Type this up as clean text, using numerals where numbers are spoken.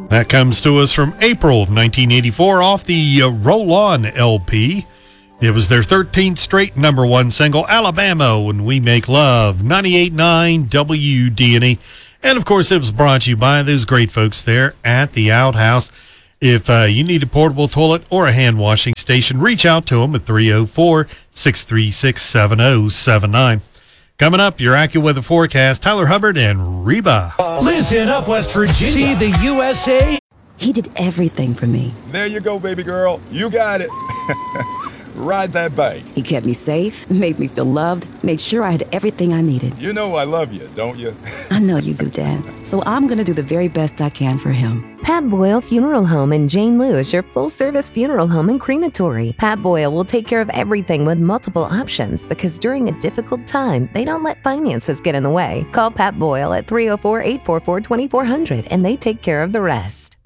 That comes to us from April of 1984 off the Roll On LP. It was their 13th straight number one single, Alabama, When We Make Love, 98.9 WDNE. And, of course, it was brought to you by those great folks there at the Outhouse. If you need a portable toilet or a hand washing station, reach out to them at 304-636-7079. Coming up, your AccuWeather forecast, Tyler Hubbard and Reba. Listen up, West Virginia. See the USA. He did everything for me. There you go, baby girl. You got it. Ride that bike. He kept me safe, made me feel loved, made sure I had everything I needed. You know I love you, don't you? I know you do, Dad. So I'm going to do the very best I can for him. Pat Boyle Funeral Home in Jane Lewis, your full-service funeral home and crematory. Pat Boyle will take care of everything with multiple options because during a difficult time, they don't let finances get in the way. Call Pat Boyle at 304-844-2400 and they take care of the rest.